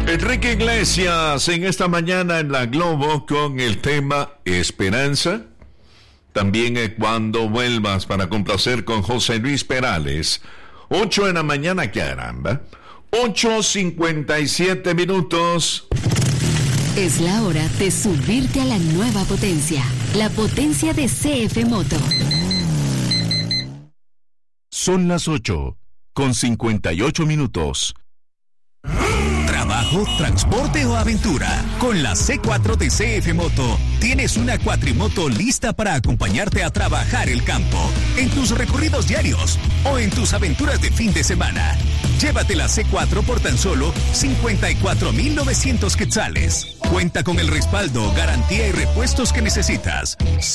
Enrique Iglesias en esta mañana en La Globo con el tema Esperanza. También cuando vuelvas para complacer con José Luis Perales. 8 de la mañana, caramba. 8:57 minutos. Es la hora de subirte a la nueva potencia. La potencia de CF Moto. Son las 8:58 minutos. Trabajo, transporte o aventura. Con la C4 de CF Moto, tienes una cuatrimoto lista para acompañarte a trabajar el campo, en tus recorridos diarios o en tus aventuras de fin de semana. Llévate la C4 por tan solo 54,900 quetzales. Cuenta con el respaldo, garantía y repuestos que necesitas.